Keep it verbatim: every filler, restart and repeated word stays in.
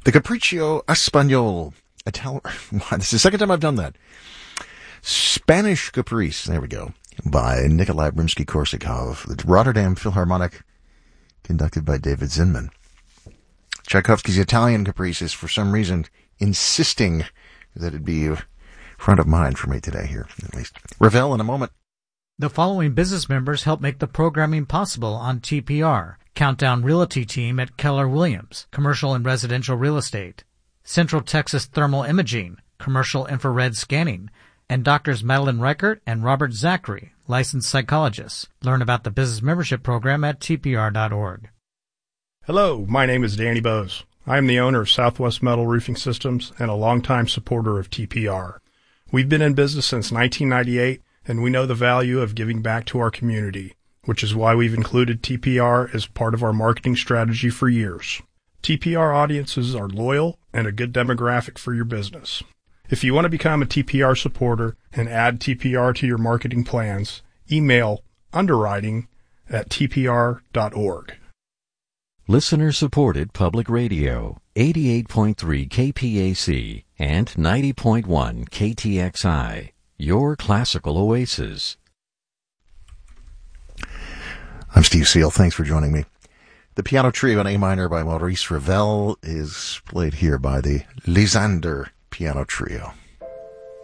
The Capriccio Espagnol. Ital- this is the second time I've done that. Spanish Caprice. There we go. By Nikolai Rimsky-Korsakov. The Rotterdam Philharmonic, conducted by David Zinman. Tchaikovsky's Italian Caprice is, for some reason, insisting that it be front of mind for me today here, at least. Ravel in a moment. The following business members help make the programming possible on T P R. Countdown Realty Team at Keller Williams, Commercial and Residential Real Estate. Central Texas Thermal Imaging, Commercial Infrared Scanning. And Doctors Madeline Reichert and Robert Zachary, licensed psychologists. Learn about the business membership program at T P R dot org. Hello, my name is Danny Bose. I am the owner of Southwest Metal Roofing Systems and a longtime supporter of T P R. We've been in business since nineteen ninety-eight, and we know the value of giving back to our community, which is why we've included T P R as part of our marketing strategy for years. T P R audiences are loyal and a good demographic for your business. If you want to become a T P R supporter and add T P R to your marketing plans, email underwriting at T P R dot org. Listener-supported public radio, eighty-eight point three K P A C and ninety point one K T X I, your classical oasis. I'm Steve Seal. Thanks for joining me. The piano trio in A minor by Maurice Ravel is played here by the Lysander Piano Trio.